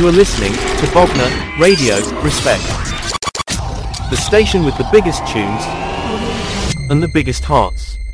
You are listening to Bogner Radio, Respect. The station with the biggest tunes and the biggest hearts.